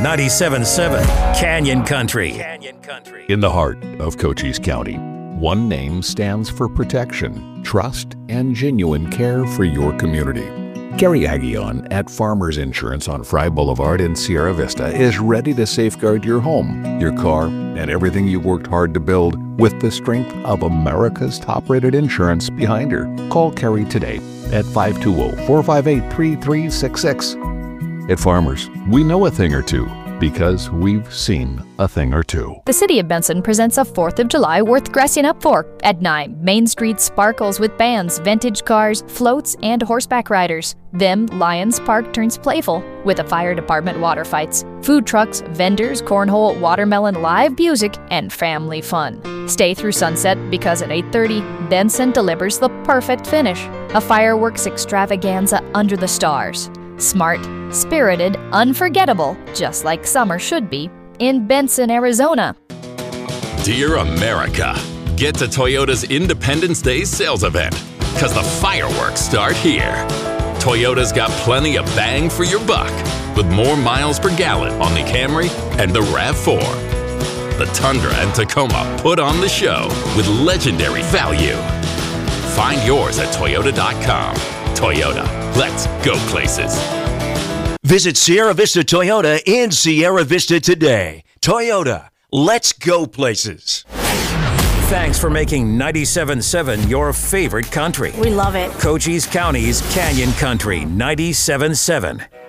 97.7 Canyon Country. In the heart of Cochise County, one name stands for protection, trust, and genuine care for your community. Gary Aguillon at Farmers Insurance on Fry Boulevard in Sierra Vista is ready to safeguard your home, your car, and everything you worked hard to build with the strength of America's top-rated insurance behind her. Call Carrie today at 520-458-3366. At Farmers, we know a thing or two because we've seen a thing or two. The City of Benson presents a 4th of July worth dressing up for. At 9, Main Street sparkles with bands, vintage cars, floats, and horseback riders. Then, Lions Park turns playful with a fire department water fights, food trucks, vendors, cornhole, watermelon, live music, and family fun. Stay through sunset because at 8:30, Benson delivers the perfect finish, a fireworks extravaganza under the stars. Smart, spirited, unforgettable, just like summer should be, in Benson, Arizona. Dear America, get to Toyota's Independence Day sales event, because the fireworks start here. Toyota's got plenty of bang for your buck, with more miles per gallon on the Camry and the RAV4. The Tundra and Tacoma put on the show with legendary value. Find yours at Toyota.com. Toyota, let's go places. Visit Sierra Vista Toyota in Sierra Vista today. Toyota, let's go places. Thanks for making 97.7 your favorite country. We love it. Cochise County's Canyon Country 97.7.